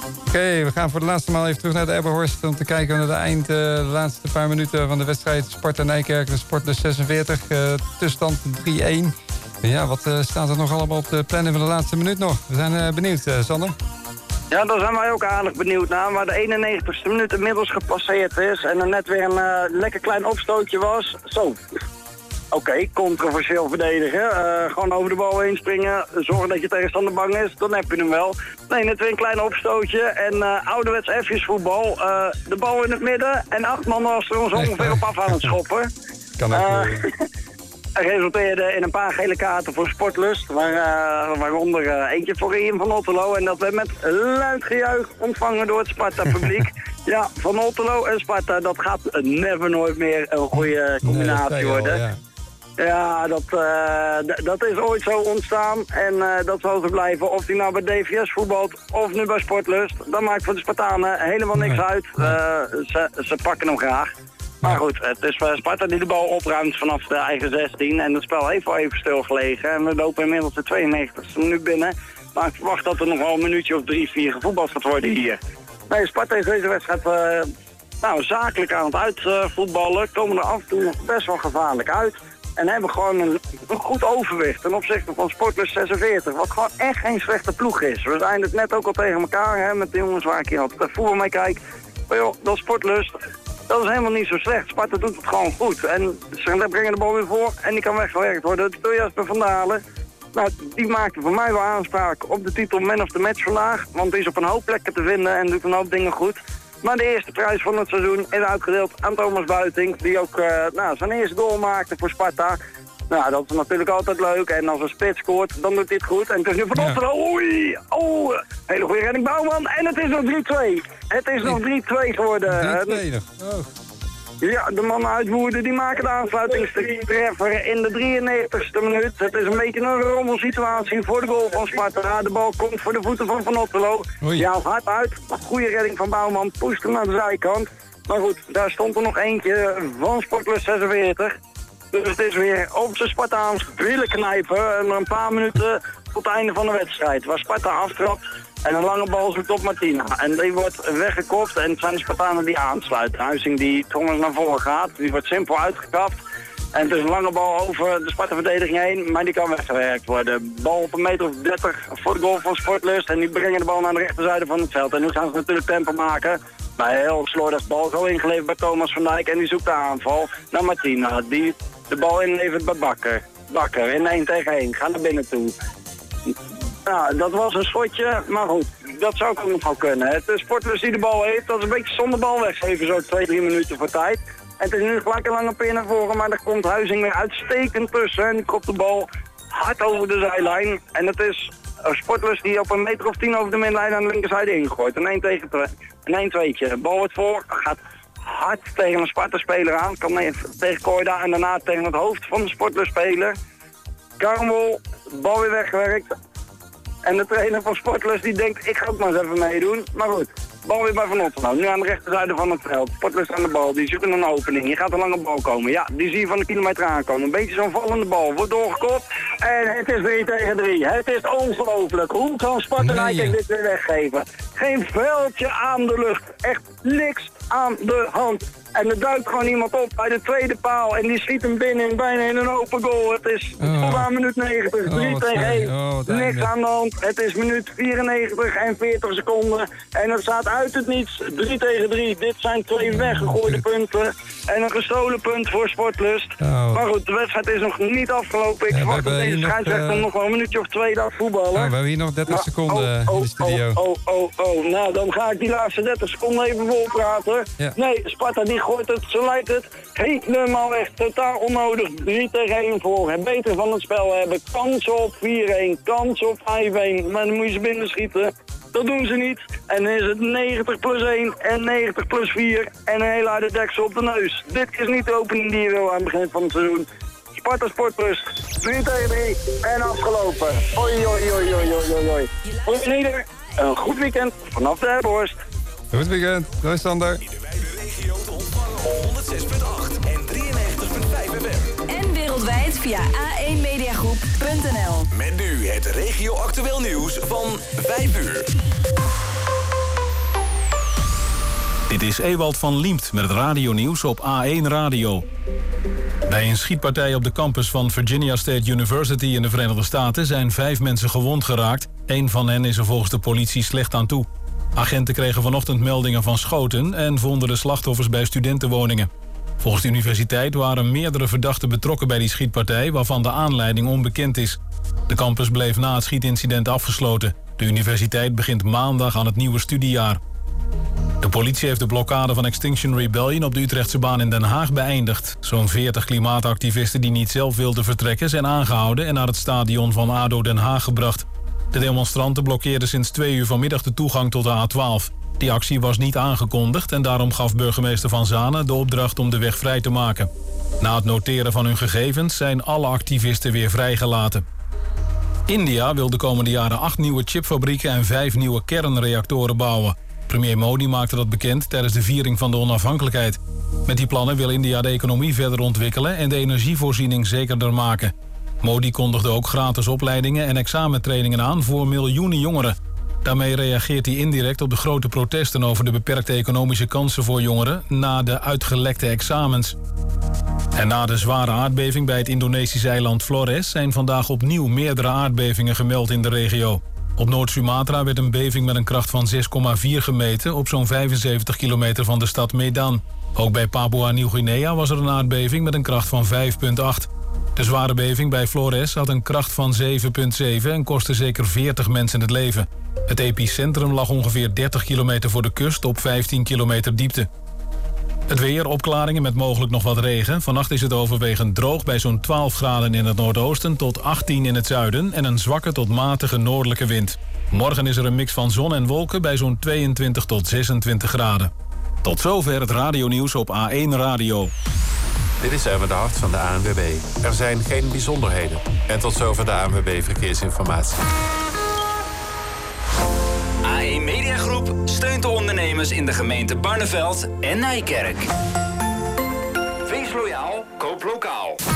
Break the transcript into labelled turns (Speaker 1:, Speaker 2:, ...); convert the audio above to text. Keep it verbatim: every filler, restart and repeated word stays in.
Speaker 1: Oké, okay, we gaan voor de laatste maal even terug naar de Ebbenhorst... om te kijken naar de eind, uh, de laatste paar minuten van de wedstrijd Sparta-Nijkerk. Sportlust zesenveertig, uh, tussenstand drie-een. Ja, wat uh, staat er nog allemaal op de planning van de laatste minuut nog? We zijn uh, benieuwd, uh, Sander.
Speaker 2: Ja, daar zijn wij ook aardig benieuwd naar. Waar de eenennegentigste minuut inmiddels gepasseerd is... en er net weer een uh, lekker klein opstootje was. Zo. Oké, okay, controversieel verdedigen. Uh, gewoon over de bal heen springen. Zorgen dat je tegenstander bang is. Dan heb je hem wel. Nee, net weer een klein opstootje. En uh, ouderwets F's voetbal. Uh, de bal in het midden. En acht man was er ons ongeveer op af aan het schoppen.
Speaker 1: Kan ook uh,
Speaker 2: resulteerde in een paar gele kaarten voor Sportlust. Waar, uh, waaronder uh, eentje voor Ian van Otterlo. En dat werd met luid gejuich ontvangen door het Sparta-publiek. Ja, Van Otterlo en Sparta, dat gaat never nooit meer een goede combinatie nee, worden. Al, ja. Ja, dat, uh, d- dat is ooit zo ontstaan en uh, dat zal zo blijven. Of hij nou bij D V S voetbalt of nu bij Sportlust, dat maakt voor de Spartanen helemaal niks nee. uit. Uh, ze, ze pakken hem graag. Maar goed, het is Sparta die de bal opruimt vanaf de eigen zestien en het spel heeft wel even stilgelegen. En we lopen inmiddels de tweeënnegentigste minuut binnen. Maar ik verwacht dat er nog wel een minuutje of drie, vier gevoetbald gaat worden hier. Nee, Sparta is deze wedstrijd uh, nou, zakelijk aan het uitvoetballen. Komen er af en toe nog best wel gevaarlijk uit. En hebben gewoon een, een goed overwicht ten opzichte van Sportlust zesenveertig. Wat gewoon echt geen slechte ploeg is. We zijn het net ook al tegen elkaar, hè, met de jongens waar ik hier altijd voetbal mee kijk. Maar joh, dat Sportlust, dat is helemaal niet zo slecht. Sparta doet het gewoon goed. En ze brengen de bal weer voor en die kan weggewerkt worden. Dat doe je Jasper van Dalen. Nou, die maakte voor mij wel aanspraak op de titel Man of the Match vandaag. Want die is op een hoop plekken te vinden en doet een hoop dingen goed. Maar de eerste prijs van het seizoen is uitgedeeld aan Thomas Buiting. Die ook uh, nou, zijn eerste goal maakte voor Sparta. Nou, dat is natuurlijk altijd leuk. En als een spits scoort, dan doet hij het goed. En het is nu van Otterlo. Ja. Oei, oh, hele goede redding Bouwman. En het is nog drie-twee. Het is nog drie-twee geworden.
Speaker 1: drie-twee nog. Oh.
Speaker 2: Ja, de mannen uit Woerden die maken de aansluitingstreffer in de drieënnegentigste minuut. Het is een beetje een rommelsituatie voor de goal van Sparta. De bal komt voor de voeten van Van Otterlo. Ja, hard uit. Goede redding van Bouwman. Pusht hem naar de zijkant. Maar goed, daar stond er nog eentje van Sportlust zesenveertig. Dus het is weer op zijn Spartaans willen knijpen. En een paar minuten tot het einde van de wedstrijd. Waar Sparta aftrapt. En een lange bal zoekt op Martina. En die wordt weggekopt en het zijn de Spartanen die aansluiten. Huizing die Thomas naar voren gaat. Die wordt simpel uitgekapt. En het is een lange bal over de Sparta-verdediging heen. Maar die kan weggewerkt worden. Bal op een meter of dertig voor de goal van Sportlust. En die brengen de bal naar de rechterzijde van het veld. En nu gaan ze natuurlijk tempo maken. Maar heel slordig bal zo ingeleverd bij Thomas van Dijk. En die zoekt de aanval naar Martina. Die de bal inlevert bij Bakker. Bakker in één tegen één. Ga naar binnen toe. Nou, dat was een schotje, maar goed, dat zou ook nog wel kunnen. Het is Sportlust die de bal heeft, dat is een beetje zonder bal weggeven, zo twee, drie minuten voor tijd. En het is nu gelijk een lange pin naar voren, maar daar komt Huizing weer uitstekend tussen. En die kopt de bal hard over de zijlijn. En het is Sportlust die op een meter of tien over de middenlijn aan de linkerzijde ingooit. Een één tegen twee, een één tweetje. De bal wordt voor, gaat hard tegen een Sparta-speler aan. Kan tegen Koida en daarna tegen het hoofd van de Sportlust-speler. Karmel, bal weer weggewerkt. En de trainer van Sportlust die denkt, ik ga ook maar eens even meedoen. Maar goed, bal weer bij Van Otterlo. Nu aan de rechterzijde van het veld. Sportlust aan de bal, die zoekt een opening. Hier gaat een lange bal komen. Ja, die zie je van de kilometer aankomen. Een beetje zo'n vallende bal. Wordt doorgekopt. En het is drie tegen drie. Het is ongelooflijk. Hoe kan Sparta Nijkerk dit weer weggeven? Geen veldje aan de lucht. Echt niks aan de hand. En er duikt gewoon iemand op bij de tweede paal. En die schiet hem binnen, bijna in een open goal. Het is
Speaker 1: oh.
Speaker 2: tot aan minuut negentig, drie
Speaker 1: oh,
Speaker 2: tegen één.
Speaker 1: Oh,
Speaker 2: Niks aan de hand. Het is minuut vierennegentig en veertig seconden. En het staat uit het niets, drie tegen drie. Dit zijn twee weggegooide punten. En een gestolen punt voor Sportlust.
Speaker 1: Oh.
Speaker 2: Maar goed, de wedstrijd is nog niet afgelopen. Ik
Speaker 1: ja,
Speaker 2: verwacht dat deze scheidsrechter nog, uh... nog wel een minuutje of twee laat voetballen.
Speaker 1: Oh, we hebben hier nog dertig maar, seconden
Speaker 2: oh, oh,
Speaker 1: in de studio.
Speaker 2: Oh, oh, oh, oh. Nou, dan ga ik die laatste dertig seconden even volpraten.
Speaker 1: Ja.
Speaker 2: Nee, Sparta die gooit het, zo lijkt het, helemaal weg. Totaal onnodig, drie tegen één voor. Het beter van het spel hebben. Kansen op vier-één, kansen op vijf-één. Maar dan moet je ze binnenschieten. Dat doen ze niet. En dan is het negentig plus één en negentig plus vier. En een hele harde deksel op de neus. Dit is niet de opening die je wil aan het begin van het seizoen. Sparta Sportlust, drie tegen drie en afgelopen. Oi, oi, oi, oi, oi, oi. Voor ieder een goed weekend vanaf de Ebbenhorst.
Speaker 1: Goed weekend, doei Sander.
Speaker 3: honderdzes komma acht en drieënnegentig komma vijf F M.
Speaker 4: En wereldwijd via a één mediagroep punt n l.
Speaker 3: Met nu het regio actueel nieuws van vijf uur.
Speaker 5: is Ewald van Liemt met het radionieuws op A één Radio. Bij een schietpartij op de campus van Virginia State University in de Verenigde Staten zijn vijf mensen gewond geraakt. Eén van hen is er volgens de politie slecht aan toe. Agenten kregen vanochtend meldingen van schoten en vonden de slachtoffers bij studentenwoningen. Volgens de universiteit waren meerdere verdachten betrokken bij die schietpartij, waarvan de aanleiding onbekend is. De campus bleef na het schietincident afgesloten. De universiteit begint maandag aan het nieuwe studiejaar. De politie heeft de blokkade van Extinction Rebellion op de Utrechtse baan in Den Haag beëindigd. Zo'n veertig klimaatactivisten die niet zelf wilden vertrekken zijn aangehouden en naar het stadion van ADO Den Haag gebracht. De demonstranten blokkeerden sinds twee uur vanmiddag de toegang tot de A twaalf. Die actie was niet aangekondigd en daarom gaf burgemeester Van Zanen de opdracht om de weg vrij te maken. Na het noteren van hun gegevens zijn alle activisten weer vrijgelaten. India wil de komende jaren acht nieuwe chipfabrieken en vijf nieuwe kernreactoren bouwen. Premier Modi maakte dat bekend tijdens de viering van de onafhankelijkheid. Met die plannen wil India de economie verder ontwikkelen en de energievoorziening zekerder maken. Modi kondigde ook gratis opleidingen en examentrainingen aan voor miljoenen jongeren. Daarmee reageert hij indirect op de grote protesten over de beperkte economische kansen voor jongeren na de uitgelekte examens. En na de zware aardbeving bij het Indonesische eiland Flores zijn vandaag opnieuw meerdere aardbevingen gemeld in de regio. Op Noord-Sumatra werd een beving met een kracht van zes komma vier gemeten op zo'n vijfenzeventig kilometer van de stad Medan. Ook bij Papua Nieuw-Guinea was er een aardbeving met een kracht van vijf komma acht. De zware beving bij Flores had een kracht van zeven komma zeven en kostte zeker veertig mensen het leven. Het epicentrum lag ongeveer dertig kilometer voor de kust op vijftien kilometer diepte. Het weer, opklaringen met mogelijk nog wat regen. Vannacht is het overwegend droog bij zo'n twaalf graden in het noordoosten tot achttien in het zuiden en een zwakke tot matige noordelijke wind. Morgen is er een mix van zon en wolken bij zo'n tweeëntwintig tot zesentwintig graden. Tot zover het radionieuws op A één Radio.
Speaker 6: Dit is Erwin de Hart van de A N W B. Er zijn geen bijzonderheden. En tot zover de A N W B Verkeersinformatie.
Speaker 3: A één Mediagroep steunt de ondernemers in de gemeente Barneveld en Nijkerk. Wees loyaal, koop lokaal.